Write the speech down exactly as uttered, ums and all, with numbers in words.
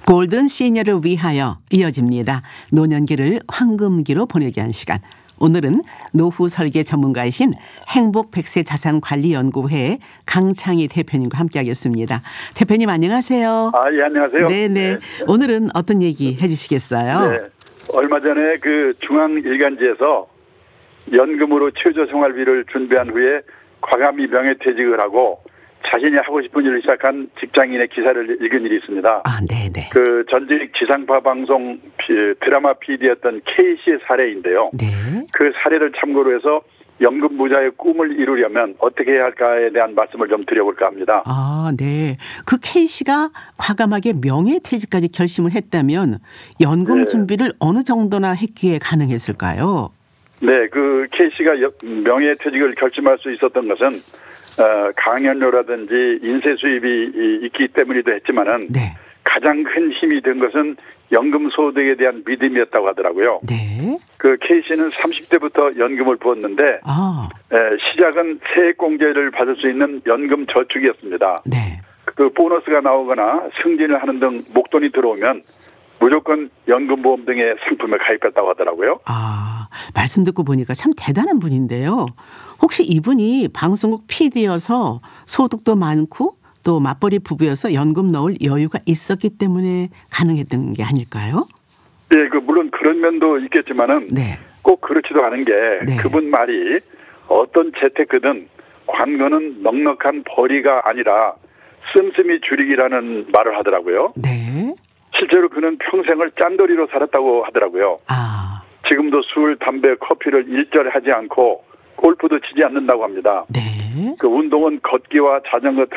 골든 시니어를 위하여 이어집니다. 노년기를 황금기로 보내게 한 시간. 오늘은 노후 설계 전문가이신 행복 백 세 자산관리연구회의 강창희 대표님과 함께하겠습니다. 대표님 안녕하세요. 아, 예, 안녕하세요. 네네. 네. 오늘은 어떤 얘기 해주시겠어요? 네. 얼마 전에 그 중앙일간지에서 연금으로 최저생활비를 준비한 후에 과감히 명예퇴직을 하고 자신이 하고 싶은 일을 시작한 직장인의 기사를 읽은 일이 있습니다. 아, 네네. 그 전직 지상파 방송 드라마 피디였던 K씨의 사례인데요. 네. 그 사례를 참고로 해서 연금 부자의 꿈을 이루려면 어떻게 해야 할까에 대한 말씀을 좀 드려볼까 합니다. 아, 네. 그 K씨가 과감하게 명예퇴직까지 결심을 했다면 연금 네. 준비를 어느 정도나 했기에 가능했을까요? 네, 그 K씨가 명예퇴직을 결심할 수 있었던 것은 어, 강연료라든지 인세 수입이 있기 때문이도 했지만은 네. 가장 큰 힘이 된 것은 연금 소득에 대한 믿음이었다고 하더라고요. 네. 그 K씨는 삼십 대부터 연금을 부었는데 아. 에, 시작은 세액공제를 받을 수 있는 연금 저축이었습니다. 네. 그 보너스가 나오거나 승진을 하는 등 목돈이 들어오면 무조건 연금보험 등의 상품에 가입했다고 하더라고요. 아, 말씀 듣고 보니까 참 대단한 분인데요. 혹시 이분이 방송국 피디여서 소득도 많고 또 맞벌이 부부여서 연금 넣을 여유가 있었기 때문에 가능했던 게 아닐까요? 네, 그 물론 그런 면도 있겠지만은 네. 꼭 그렇지도 않은 게 네. 그분 말이 어떤 재테크든 관건은 넉넉한 벌이가 아니라 씀씀이 줄이기라는 말을 하더라고요. 네. 실제로 그는 평생을 짠돌이로 살았다고 하더라고요. 아. 지금도 술, 담배, 커피를 일절 하지 않고 골프도 치지 않는다고 합니다. 네. 그 운동은 걷기와 자전거